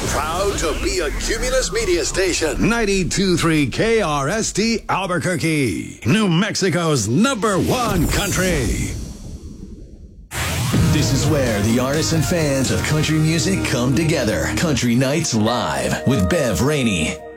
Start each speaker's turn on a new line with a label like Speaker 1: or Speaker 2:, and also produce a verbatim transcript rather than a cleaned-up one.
Speaker 1: Proud to be a Cumulus Media Station. ninety-two point three K R S T Albuquerque, New Mexico's number one country.
Speaker 2: This is where the artists and fans of country music come together. Country Nights Live with Bev Rainey.